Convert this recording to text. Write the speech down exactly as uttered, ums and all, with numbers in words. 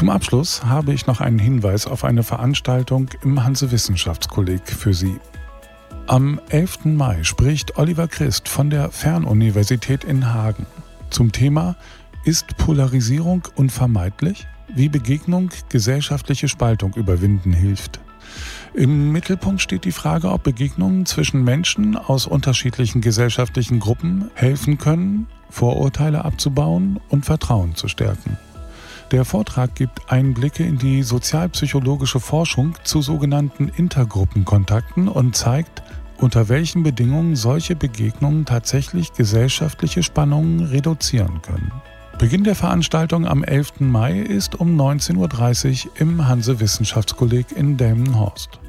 Zum Abschluss habe ich noch einen Hinweis auf eine Veranstaltung im Hanse-Wissenschaftskolleg für Sie. Am elften Mai spricht Oliver Christ von der Fernuniversität in Hagen zum Thema „Ist Polarisierung unvermeidlich? Wie Begegnung gesellschaftliche Spaltung überwinden hilft“. Im Mittelpunkt steht die Frage, ob Begegnungen zwischen Menschen aus unterschiedlichen gesellschaftlichen Gruppen helfen können, Vorurteile abzubauen und Vertrauen zu stärken. Der Vortrag gibt Einblicke in die sozialpsychologische Forschung zu sogenannten Intergruppenkontakten und zeigt, unter welchen Bedingungen solche Begegnungen tatsächlich gesellschaftliche Spannungen reduzieren können. Beginn der Veranstaltung am elften Mai ist um neunzehn Uhr dreißig im Hanse-Wissenschaftskolleg in Delmenhorst.